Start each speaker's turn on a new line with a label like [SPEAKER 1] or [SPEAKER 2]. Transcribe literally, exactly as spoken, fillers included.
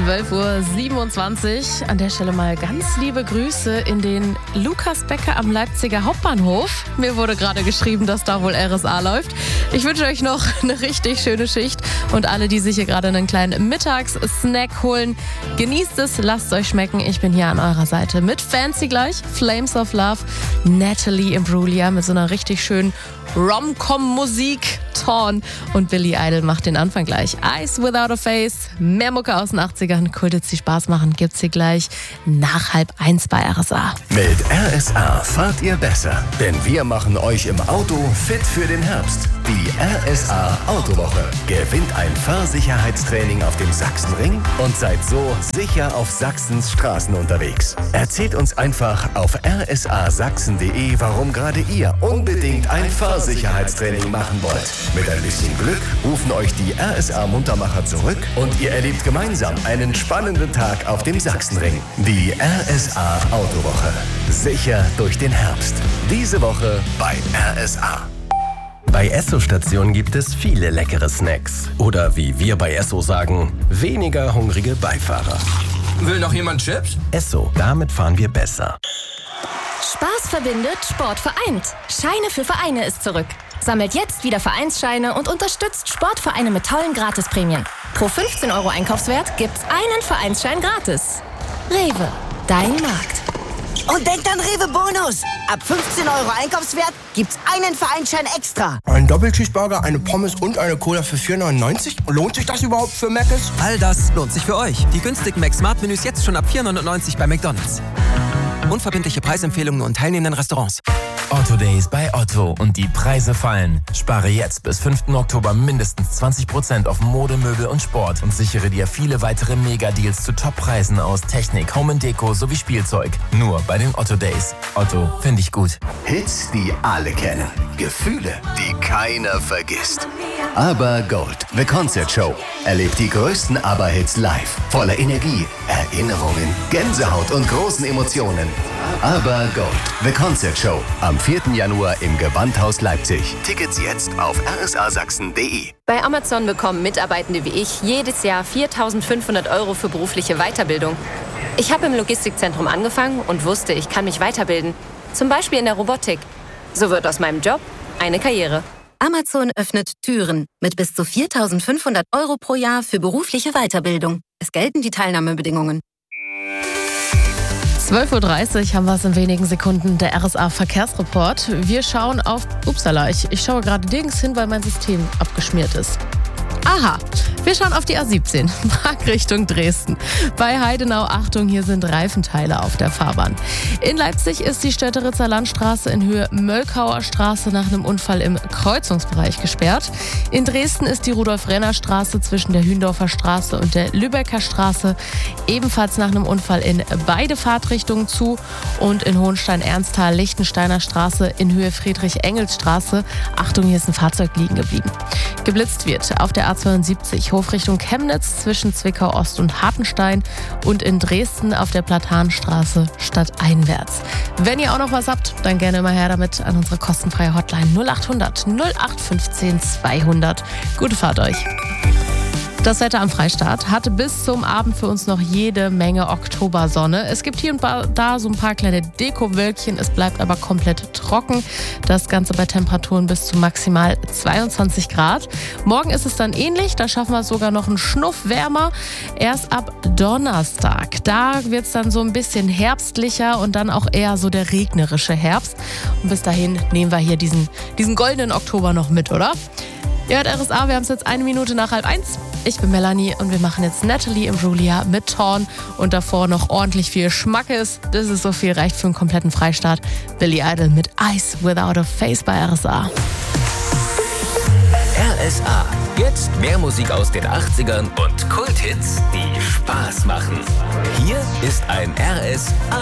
[SPEAKER 1] zwölf Uhr siebenundzwanzig. An der Stelle mal ganz liebe Grüße in den Lukas Becker am Leipziger Hauptbahnhof. Mir wurde gerade geschrieben, dass da wohl R S A läuft. Ich wünsche euch noch eine richtig schöne Schicht und alle, die sich hier gerade einen kleinen Mittagssnack holen, genießt es, lasst es euch schmecken. Ich bin hier an eurer Seite mit Fancy gleich, Flames of Love, Natalie Imbruglia mit so einer richtig schönen Rom-Com-Musik. Torn und Billy Idol macht den Anfang gleich. Eyes Without a Face, mehr Mucke aus den achtzigern. Kultits, die Spaß machen, gibt's hier gleich nach halb eins bei R S A.
[SPEAKER 2] Mit R S A fahrt ihr besser, denn wir machen euch im Auto fit für den Herbst. Die R S A Autowoche. Gewinnt ein Fahrsicherheitstraining auf dem Sachsenring und seid so sicher auf Sachsens Straßen unterwegs. Erzählt uns einfach auf r s a sachsen punkt d e, warum gerade ihr unbedingt ein Fahrsicherheitstraining machen wollt. Mit ein bisschen Glück rufen euch die R S A-Muntermacher zurück und ihr erlebt gemeinsam einen spannenden Tag auf dem Sachsenring. Die R S A Autowoche. Sicher durch den Herbst. Diese Woche bei R S A. Bei Esso-Stationen gibt es viele leckere Snacks. Oder wie wir bei Esso sagen, weniger hungrige Beifahrer.
[SPEAKER 3] Will noch jemand Chips?
[SPEAKER 2] Esso, damit fahren wir besser.
[SPEAKER 4] Spaß verbindet, Sport vereint. Scheine für Vereine ist zurück. Sammelt jetzt wieder Vereinsscheine und unterstützt Sportvereine mit tollen Gratisprämien. Pro fünfzehn Euro Einkaufswert gibt's einen Vereinsschein gratis. Rewe, dein Markt.
[SPEAKER 5] Und denkt an Rewe Bonus. Ab fünfzehn Euro Einkaufswert gibt's einen Vereinsschein extra.
[SPEAKER 6] Ein Doppelcheeseburger, eine Pommes und eine Cola für vier neunundneunzig? Lohnt sich das überhaupt für Mc's?
[SPEAKER 7] All das lohnt sich für euch. Die günstigen Mac-Smart-Menüs jetzt schon ab vier neunundneunzig bei McDonald's. Unverbindliche Preisempfehlungen und teilnehmenden Restaurants.
[SPEAKER 8] Otto Days bei Otto und die Preise fallen. Spare jetzt bis fünften Oktober mindestens zwanzig Prozent auf Mode, Möbel und Sport und sichere dir viele weitere Mega-Deals zu Top-Preisen aus Technik, Home and Deko sowie Spielzeug. Nur bei den Otto Days. Otto, finde ich gut.
[SPEAKER 2] Hits, die alle kennen. Gefühle, die keiner vergisst. Aber Gold, The Concert Show. Erlebt die größten Aber-Hits live. Voller Energie, Erinnerungen, Gänsehaut und großen Emotionen. Aber Gold, The Concert Show. Am vierten Januar im Gewandhaus Leipzig. Tickets jetzt auf r s a sachsen punkt d e.
[SPEAKER 4] Bei Amazon bekommen Mitarbeitende wie ich jedes Jahr viertausendfünfhundert Euro für berufliche Weiterbildung. Ich habe im Logistikzentrum angefangen und wusste, ich kann mich weiterbilden. Zum Beispiel in der Robotik. So wird aus meinem Job eine Karriere.
[SPEAKER 9] Amazon öffnet Türen mit bis zu viertausendfünfhundert Euro pro Jahr für berufliche Weiterbildung. Es gelten die Teilnahmebedingungen.
[SPEAKER 1] zwölf Uhr dreißig haben wir es in wenigen Sekunden, der R S A-Verkehrsreport. Wir schauen auf, upsala, ich, ich schaue gerade nirgends hin, weil mein System abgeschmiert ist. Aha, wir schauen auf die A siebzehn, Prag Richtung Dresden. Bei Heidenau, Achtung, hier sind Reifenteile auf der Fahrbahn. In Leipzig ist die Stötteritzer Landstraße in Höhe Möllkauer Straße nach einem Unfall im Kreuzungsbereich gesperrt. In Dresden ist die Rudolf-Renner-Straße zwischen der Hündorfer Straße und der Lübecker Straße ebenfalls nach einem Unfall in beide Fahrtrichtungen zu. Und in Hohenstein-Ernsthal-Lichtensteiner Straße in Höhe Friedrich-Engels-Straße, Achtung, hier ist ein Fahrzeug liegen geblieben. Geblitzt wird auf der A zweiundsiebzig, Hofrichtung Chemnitz zwischen Zwickau Ost und Hartenstein und in Dresden auf der Platanstraße stadteinwärts. Wenn ihr auch noch was habt, dann gerne immer her damit an unsere kostenfreie Hotline null achthundert null acht fünfzehn zweihundert. Gute Fahrt euch! Das Wetter am Freistaat hatte bis zum Abend für uns noch jede Menge Oktobersonne. Es gibt hier und da so ein paar kleine Dekowölkchen, es bleibt aber komplett trocken. Das Ganze bei Temperaturen bis zu maximal zweiundzwanzig Grad. Morgen ist es dann ähnlich, da schaffen wir es sogar noch einen Schnuff wärmer. Erst ab Donnerstag, da wird es dann so ein bisschen herbstlicher und dann auch eher so der regnerische Herbst. Und bis dahin nehmen wir hier diesen, diesen goldenen Oktober noch mit, oder? Ihr hört R S A, wir haben es jetzt eine Minute nach halb eins. Ich bin Melanie und wir machen jetzt Natalie Imbruglia mit Torn und davor noch ordentlich viel Schmackes. Das ist so viel, reicht für einen kompletten Freistaat. Billy Idol mit Eyes Without a Face bei R S A.
[SPEAKER 10] R S A. Jetzt mehr Musik aus den achtzigern und Kulthits, die Spaß machen. Hier ist ein R S A